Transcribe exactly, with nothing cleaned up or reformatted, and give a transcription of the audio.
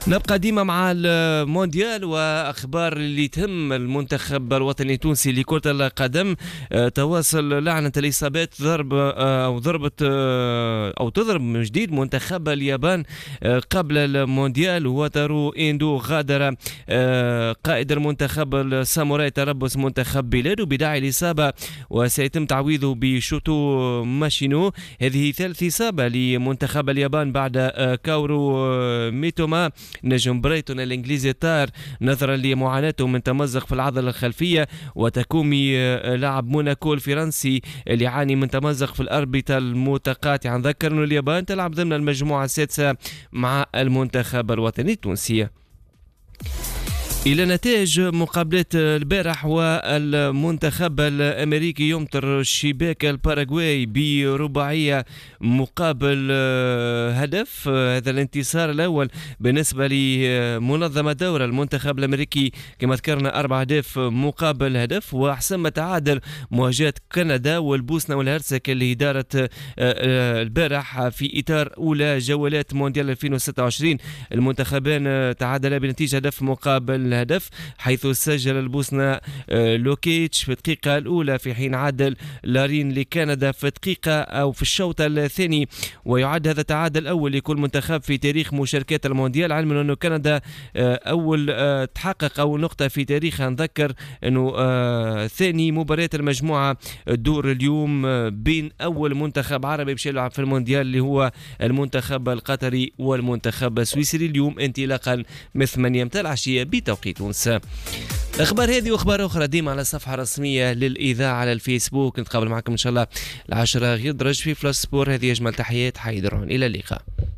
نبقى ديما مع المونديال واخبار اللي تهم المنتخب الوطني التونسي لكرة القدم. تواصل لعنة الاصابات، ضرب او ضربت او تضرب من جديد منتخب اليابان قبل المونديال. وتارو اندو غادر قائد المنتخب الساموراي تربص منتخب بلاده بداعي الاصابة، وسيتم تعويضه بشوتو ماشينو. هذه ثالث اصابة لمنتخب اليابان بعد كاورو ميتوما نجم برايتون الانجليزي طار نظرا لمعاناته من تمزق في العضله الخلفيه، وتكومي لاعب موناكو الفرنسي اللي يعاني من تمزق في الاربطه المتقاطعه. نذكر انه اليابان تلعب ضمن المجموعه السادسه مع المنتخب الوطني التونسي. إلى نتائج مقابلات البارح، والمنتخب الأمريكي يمطر شباك الباراغواي برباعية مقابل هدف. هذا الانتصار الأول بالنسبة لمنظمة دورة. المنتخب الأمريكي كما ذكرنا أربع أهداف مقابل هدف، وحسم تعادل مواجهة كندا والبوسنة والهرسك اللي دارت البارح في إطار أولى جولات مونديال ألفين وستة وعشرين. المنتخبان تعادلا بنتيجة هدف مقابل هدف، حيث سجل البوسنة لوكيتش في الدقيقة الأولى، في حين عادل لارين لكندا في الدقيقة أو في الشوط الثاني. ويعد هذا التعادل الأول لكل منتخب في تاريخ مشاركات المونديال، علما أنه كندا أول تحقق أول نقطة في تاريخها. نذكر أنه ثاني مباراة المجموعة دور اليوم بين أول منتخب عربي باش يلعب في المونديال اللي هو المنتخب القطري والمنتخب السويسري، اليوم انطلاقا من ثمانية متاع العشية بتوقيت تونس. اخبار هذه واخبار اخرى ديما على الصفحه الرسميه للاذاعه على الفيسبوك. نتقابل معكم ان شاء الله العشرة غير درج في فلاش سبور. هذه اجمل تحيات، حيدرون، الى اللقاء.